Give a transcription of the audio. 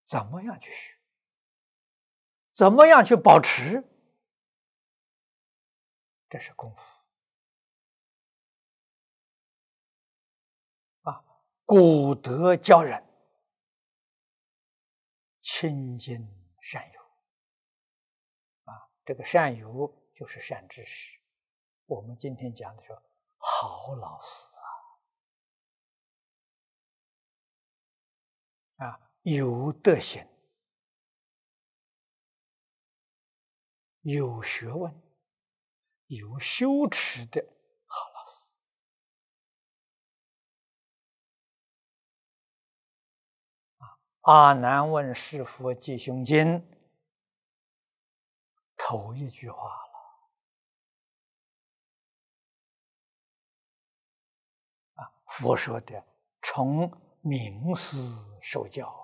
怎么样去学？怎么样去保持？这是功夫啊！古德教人亲近善友啊，这个善友就是善知识。我们今天讲的说好老师啊，有德行，有学问，有修持的好老师。阿难问是佛记胸经头一句话了啊，佛说的从名师受教